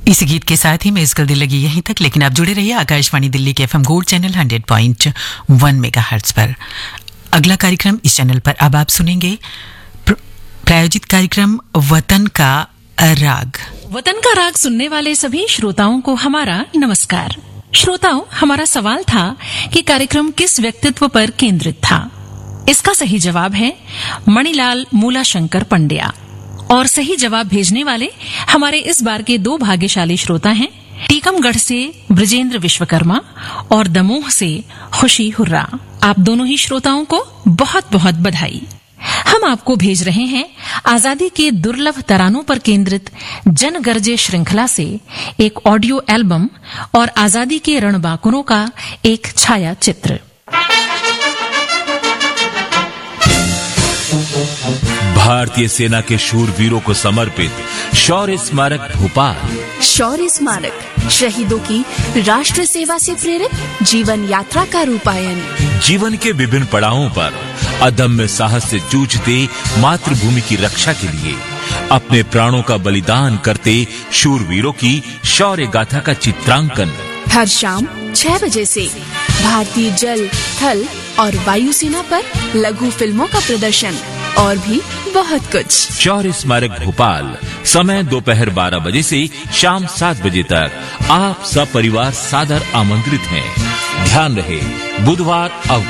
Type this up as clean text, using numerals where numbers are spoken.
इसी गीत के साथ ही मैं इस गल लगी यहीं तक, लेकिन आप जुड़े रहिए आकाशवाणी दिल्ली के FM गोल्ड चैनल 100.1 मेगाहर्ट्ज पर। अगला कार्यक्रम इस चैनल पर अब आप सुनेंगे प्रायोजित कार्यक्रम वतन का राग। वतन का राग सुनने वाले सभी श्रोताओं को हमारा नमस्कार। श्रोताओं, हमारा सवाल था कि कार्यक्रम किस व्यक्तित्व पर केंद्रित था। इसका सही जवाब है मणिलाल मूलाशंकर पंड्या। और सही जवाब भेजने वाले हमारे इस बार के 2 भाग्यशाली श्रोता हैं, टीकमगढ़ से ब्रजेंद्र विश्वकर्मा और दमोह से खुशी हुर्रा। आप दोनों ही श्रोताओं को बहुत बहुत बधाई। हम आपको भेज रहे हैं आजादी के दुर्लभ तरानों पर केंद्रित जनगर्जे श्रृंखला से एक ऑडियो एल्बम और आजादी के रणबांकुरों का एक छाया चित्र। भारतीय सेना के शूरवीरों को समर्पित शौर्य स्मारक भोपाल। शौर्य स्मारक शहीदों की राष्ट्र सेवा से प्रेरित जीवन यात्रा का रूपायन। जीवन के विभिन्न पड़ावों पर अदम्य साहस से जूझते मातृभूमि की रक्षा के लिए अपने प्राणों का बलिदान करते शूरवीरों की शौर्य गाथा का चित्रांकन हर शाम 6 बजे से भारतीय जल, थल और वायुसेना पर लघु फिल्मों का प्रदर्शन और भी बहुत कुछ। शौर्य स्मारक भोपाल, समय दोपहर 12 बजे से शाम 7 बजे तक। आप सब परिवार सादर आमंत्रित हैं। ध्यान रहे, बुधवार